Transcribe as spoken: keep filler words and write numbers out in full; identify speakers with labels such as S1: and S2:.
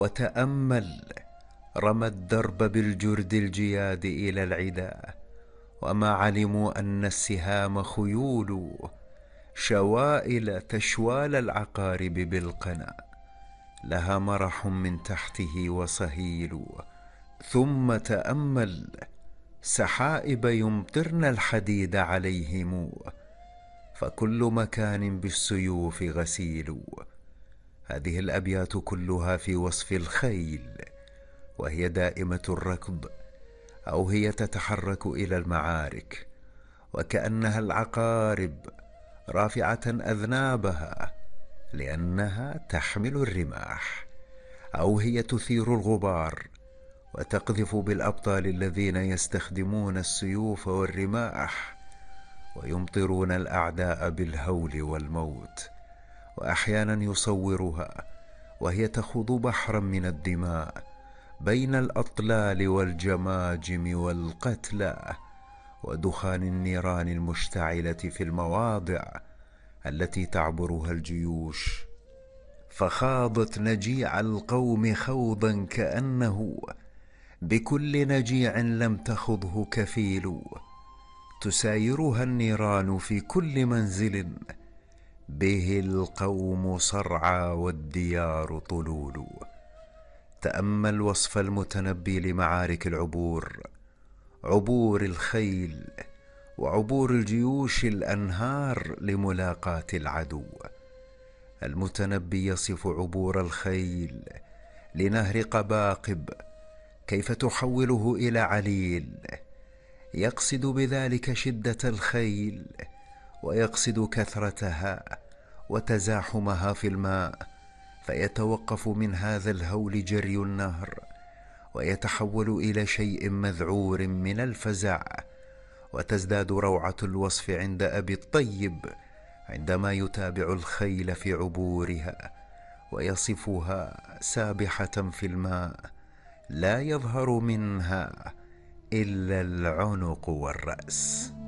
S1: وتأمل. رمى الدرب بالجرد الجياد إلى العدا، وما علموا أن السهام خيول، شوائل تشوال العقارب بالقنا، لها مرح من تحته وصهيل. ثم تأمل. سحائب يمطرن الحديد عليهم، فكل مكان بالسيوف غسيل. هذه الأبيات كلها في وصف الخيل، وهي دائمة الركض، أو هي تتحرك إلى المعارك، وكأنها العقارب رافعة أذنابها لأنها تحمل الرماح، أو هي تثير الغبار وتقذف بالأبطال الذين يستخدمون السيوف والرماح ويمطرون الأعداء بالهول والموت. وأحيانا يصورها وهي تخوض بحرا من الدماء بين الأطلال والجماجم والقتلى ودخان النيران المشتعلة في المواضع التي تعبرها الجيوش. فخاضت نجيع القوم خوضا كأنه بكل نجيع لم تخضه كفيل، تسايرها النيران في كل منزل به القوم صرعى والديار طلول. تأمل وصف المتنبي لمعارك العبور، عبور الخيل وعبور الجيوش الأنهار لملاقاة العدو. المتنبي يصف عبور الخيل لنهر قباقب كيف تحوله إلى عليل، يقصد بذلك شدة الخيل، ويقصد كثرتها وتزاحمها في الماء، فيتوقف من هذا الهول جري النهر ويتحول إلى شيء مذعور من الفزع. وتزداد روعة الوصف عند أبي الطيب عندما يتابع الخيل في عبورها ويصفها سابحة في الماء لا يظهر منها إلا العنق والرأس.